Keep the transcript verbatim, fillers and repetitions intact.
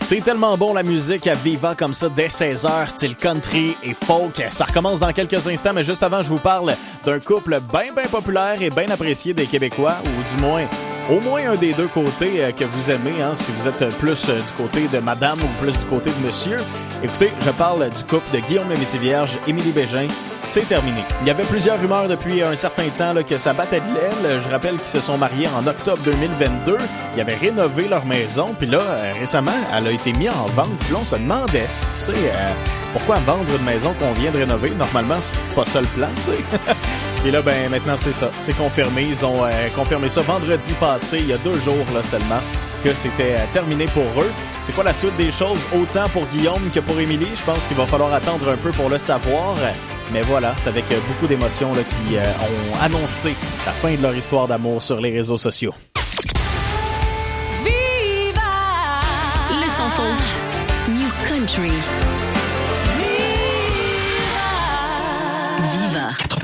C'est tellement bon la musique à Viva comme ça dès seize heures, style country et folk. Ça recommence dans quelques instants, mais juste avant, je vous parle d'un couple bien, bien populaire et bien apprécié des Québécois, ou du moins, au moins un des deux côtés euh, que vous aimez, hein, si vous êtes plus euh, du côté de madame ou plus du côté de monsieur. Écoutez, je parle du couple de Guillaume le Métis-Vierge, Émilie Bégin. C'est terminé. Il y avait plusieurs rumeurs depuis un certain temps là, que ça battait de l'aile. Je rappelle qu'ils se sont mariés en octobre deux mille vingt-deux. Ils avaient rénové leur maison. Puis là, euh, récemment, elle a été mise en vente. Puis là, on se demandait, tu sais, euh, pourquoi vendre une maison qu'on vient de rénover? Normalement, c'est pas ça le plan, tu sais. Et là, ben maintenant, c'est ça. C'est confirmé. Ils ont euh, confirmé ça vendredi passé, il y a deux jours là seulement, que c'était euh, terminé pour eux. C'est quoi la suite des choses, autant pour Guillaume que pour Émilie? Je pense qu'il va falloir attendre un peu pour le savoir. Mais voilà, c'est avec beaucoup d'émotions là, qui euh, ont annoncé la fin de leur histoire d'amour sur les réseaux sociaux. Viva! Le son folk. New Country. Viva! Viva!